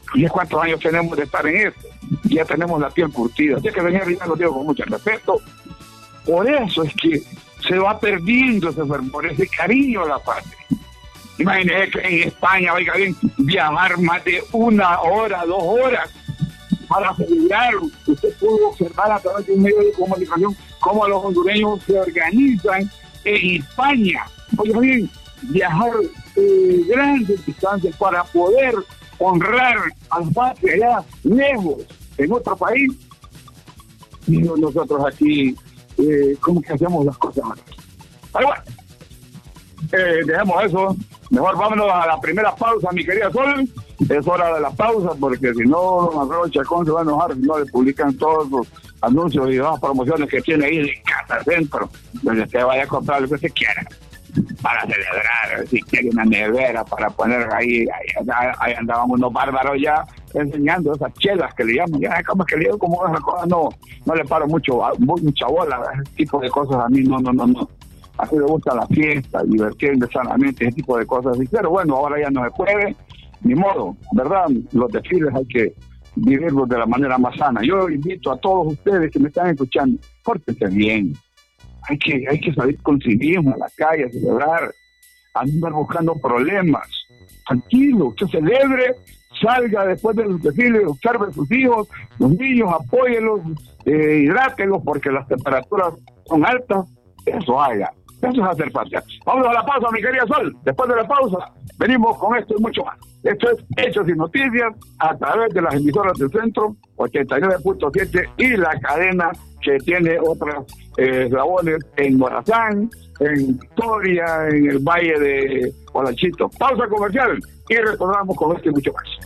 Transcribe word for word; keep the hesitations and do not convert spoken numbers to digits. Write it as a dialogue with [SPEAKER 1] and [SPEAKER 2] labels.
[SPEAKER 1] ¿Y cuántos años tenemos de estar en esto? Ya tenemos la piel curtida. Así que, señor, ya lo digo con mucho respeto. Por eso es que se va perdiendo ese fervor, ese cariño a la patria. Imagínese que en España, oiga bien, viajar más de una hora, dos horas para celebrar. Usted pudo observar a través de un medio de comunicación cómo los hondureños se organizan en España. Oiga bien, viajar eh, grandes distancias para poder honrar a la patria allá lejos, en otro país. Y nosotros aquí, eh, ¿cómo que hacemos las cosas? Pero bueno, eh, dejemos eso. Mejor vámonos a la primera pausa, mi querida Sol. Es hora de la pausa, porque si no, don Alfredo Chacón se va a enojar si no le publican todos los anuncios y las promociones que tiene ahí de Casa Centro, donde usted vaya a comprar lo que usted quiera para celebrar. Si quiere una nevera para poner ahí, ahí, ahí andábamos unos bárbaros ya enseñando esas chelas que le llaman. Ya, como que le digo, como esas cosas, no, no le paro mucho, mucha bola, ese tipo de cosas a mí, no, no, no, no. A mí me gusta la fiesta, divertirme sanamente, ese tipo de cosas. Pero bueno, ahora ya no se puede, ni modo, ¿verdad? Los desfiles hay que vivirlos de la manera más sana. Yo invito a todos ustedes que me están escuchando, pórtense bien. Hay que, hay que salir con civismo a la calle a celebrar, a no andar buscando problemas. Tranquilo, usted celebre, salga después de los desfiles, observe a sus hijos, los niños, apóyelos, eh, hidrátelos, porque las temperaturas son altas. Eso haga. Eso es hacer patria. Vamos a la pausa, mi querida Sol. Después de la pausa, venimos con esto y mucho más. Esto es Hechos y Noticias a través de las emisoras del Centro, ochenta y nueve punto siete, y la cadena que tiene otras eh, eslabones en Morazán, en Victoria, en el Valle de Olachito. Pausa comercial y retornamos con esto y mucho más.